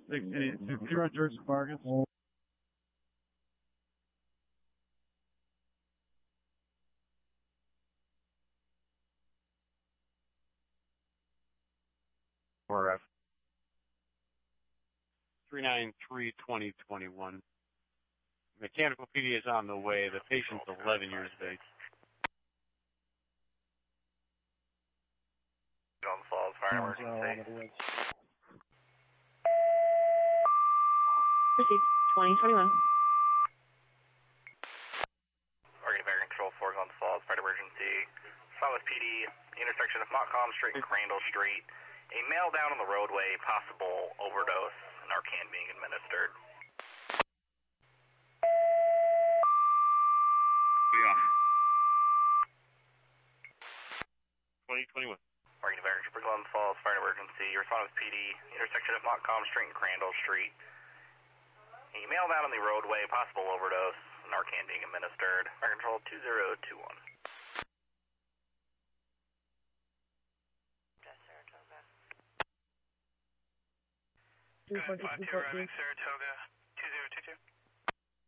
Any George Vargas? Or 393-2021. Mechanical PD is on the way. The patient's 11 years of age. John Falls, fire emergency. Proceed. 2021. Target Fire Control 4, Guns Falls, fire emergency. Falls PD, intersection of Montcalm Street and Crandall Street. A male down on the roadway, possible overdose, Narcan being administered. Yeah. 2021. Target Fire Control for Guns Falls, fire emergency. Respond with PD, intersection of Montcalm Street and Crandall Street. A male down on the roadway, possible overdose, Narcan being administered. Fire Control 2021. Saratoga.